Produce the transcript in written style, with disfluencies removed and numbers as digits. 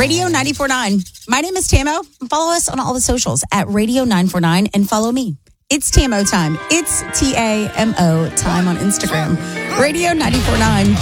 Radio 949. My name is Tamo. Follow us on all the socials at Radio 949 and follow me. It's Tamo time. It's TAMO time on Instagram. Radio 949.